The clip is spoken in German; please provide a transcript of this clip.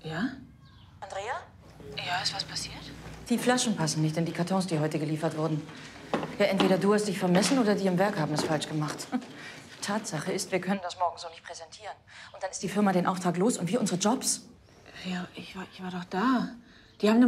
Ja? Andrea? Ja, ist was passiert? Die Flaschen passen nicht in die Kartons, die heute geliefert wurden. Ja, entweder du hast dich vermessen oder die im Werk haben es falsch gemacht. Tatsache ist, wir können das morgen so nicht präsentieren. Und dann ist die Firma den Auftrag los und wir unsere Jobs. Ja, ich war doch da. Die haben eine